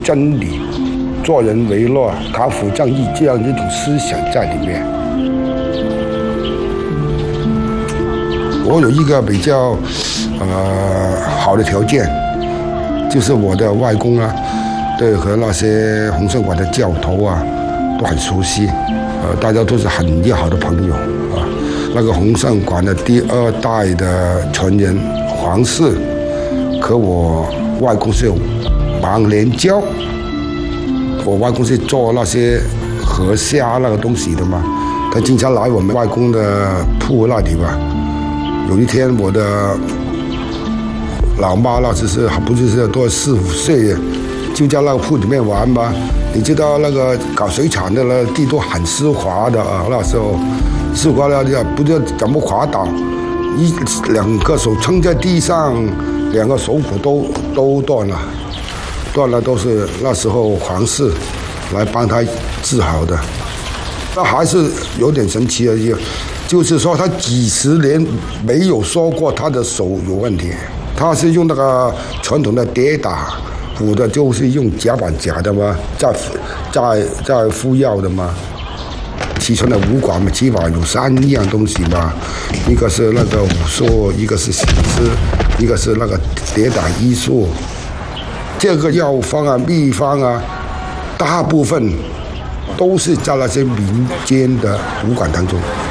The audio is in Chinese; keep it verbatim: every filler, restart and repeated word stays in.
真理、做人为乐、卡服正义这样一种思想在里面。我有一个比较呃好的条件，就是我的外公啊，对和那些红圣馆的教头啊都很熟悉，呃，大家都是很要好的朋友啊。那个红圣馆的第二代的传人黄氏，和我外公是忘年交。我外公是做那些河虾那个东西的嘛，他经常来我们外公的铺那里吧。有一天，我的老妈那只是还不就是多四五岁，就在那个铺里面玩嘛。你知道那个搞水产的那地都很湿滑的啊，那时候湿滑了不知道怎么滑倒，一两个手撑在地上，两个手骨都都断了，断了都是那时候皇室来帮他治好的。那还是有点神奇而已。就是说，他几十年没有说过他的手有问题，他是用那个传统的跌打补的，就是用夹板夹的嘛，再再再敷药的嘛。其中的武馆嘛，起码有三样东西嘛，一个是那个武术，一个是写诗，一个是那个跌打医术。这个药方啊、秘方啊，大部分都是在那些民间的武馆当中。